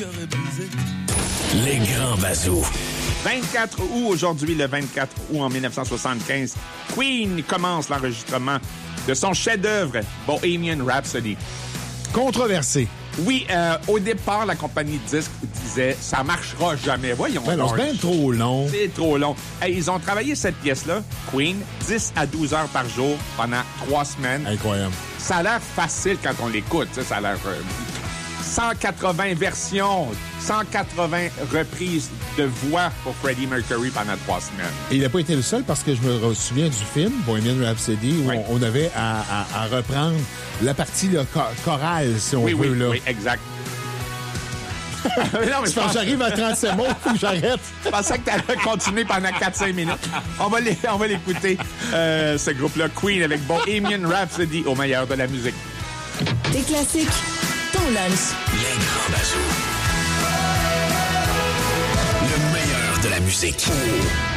Les grands bazous. 24 août, aujourd'hui, le 24 août en 1975, Queen commence l'enregistrement de son chef-d'œuvre, Bohemian Rhapsody. Controversé. Oui, au départ, la compagnie de disques disait « ça marchera jamais ». Voyons. Ben non, c'est bien trop long. C'est trop long. Hey, ils ont travaillé cette pièce-là, Queen, 10 à 12 heures par jour pendant 3 semaines. Incroyable. Ça a l'air facile quand on l'écoute. Ça a l'air... 180 versions, 180 reprises de voix pour Freddie Mercury pendant 3 semaines. Et il n'a pas été le seul parce que je me souviens du film Bohemian Rhapsody où on avait à reprendre la partie chorale, si on veut. Là. Oui, exact. Non, mais j'arrive à 37 mots, faut que j'arrête. Je pensais que tu allais continuer pendant 4-5 minutes. On va l'écouter, ce groupe-là, Queen, avec Bohemian Rhapsody au meilleur de la musique. Des classiques. Ton lunch. Les grands bazous. Le meilleur de la musique.